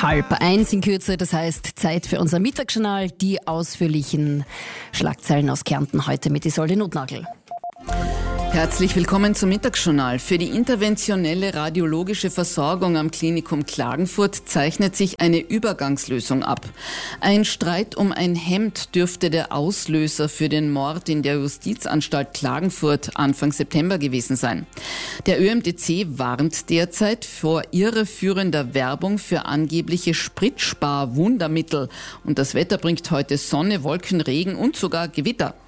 12:30 in Kürze, das heißt Zeit für unser Mittagsjournal. Die ausführlichen Schlagzeilen aus Kärnten heute mit Isolde Notnagel. Herzlich willkommen zum Mittagsjournal. Für die interventionelle radiologische Versorgung am Klinikum Klagenfurt zeichnet sich eine Übergangslösung ab. Ein Streit um ein Hemd dürfte der Auslöser für den Mord in der Justizanstalt Klagenfurt Anfang September gewesen sein. Der ÖMTC warnt derzeit vor irreführender Werbung für angebliche Spritspar-Wundermittel. Und das Wetter bringt heute Sonne, Wolken, Regen und sogar Gewitter.